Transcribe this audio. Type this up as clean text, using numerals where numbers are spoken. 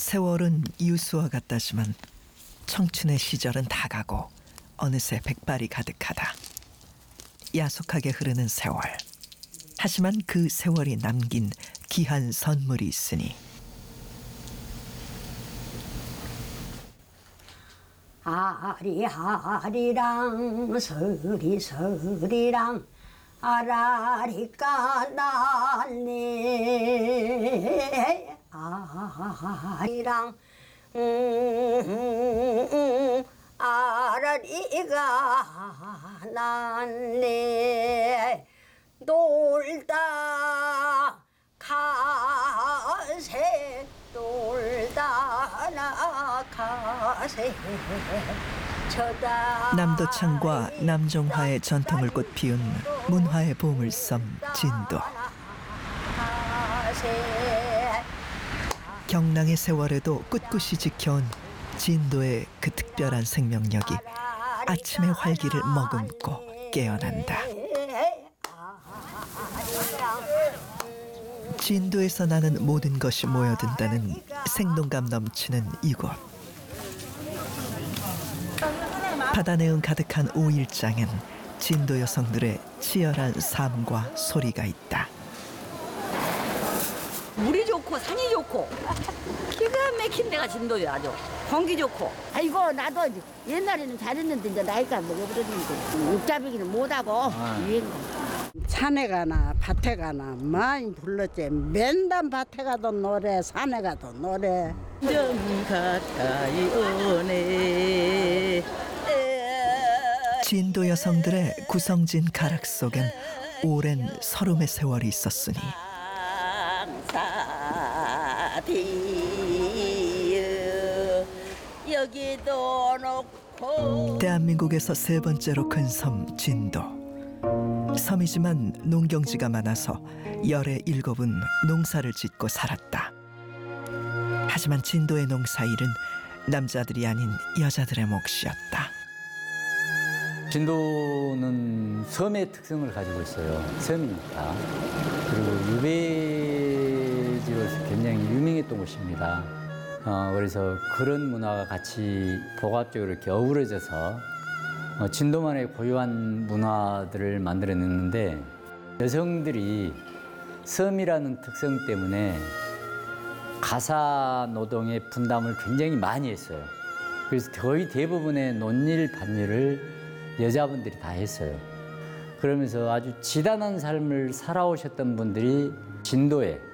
세월은 유수와 같다지만 청춘의 시절은 다 가고 어느새 백발이 가득하다. 야속하게 흐르는 세월. 하지만 그 세월이 남긴 귀한 선물이 있으니. 아리아리랑 서리서리랑 아라리까 날네 아리랑 아라리가 날네 놀다 가세 놀다 나가세 남도창과 남종화의 전통을 꽃피운 문화의 보물섬 진도. 경랑의 세월에도 꿋꿋이 지켜온 진도의 그 특별한 생명력이 아침의 활기를 머금고 깨어난다. 진도에서 나는 모든 것이 모여든다는 생동감 넘치는 이곳. 바다내음 가득한 5일장엔 진도 여성들의 치열한 삶과 소리가 있다. 물이 좋고 산이 좋고 기가 막힌 데가 진도야. 아주 공기 좋고. 아이고 나도 옛날에는 잘했는데 이제 나이가 먹어버렸는데 육잡이기는 못하고 산에 가나 밭에 가나 많이 불렀지. 맨날 밭에 가도 노래 산에 가도 노래. 좀 가까이 오네. 진도 여성들의 구성진 가락 속엔 오랜 서름의 세월이 있었으니 여기도 놓고. 대한민국에서 세 번째로 큰 섬 진도. 섬이지만 농경지가 많아서 열의 7은 농사를 짓고 살았다. 하지만 진도의 농사일은 남자들이 아닌 여자들의 몫이었다. 진도는 섬의 특성을 가지고 있어요. 섬이니까. 그리고 유배지로서 굉장히 유명했던 곳입니다. 그래서 그런 문화가 같이 복합적으로 이렇게 어우러져서 진도만의 고유한 문화들을 만들어냈는데, 여성들이 섬이라는 특성 때문에 가사 노동의 분담을 굉장히 많이 했어요. 그래서 거의 대부분의 논일, 밭일을 여자분들이 다 했어요. 그러면서 아주 지단한 삶을 살아오셨던 분들이 진도에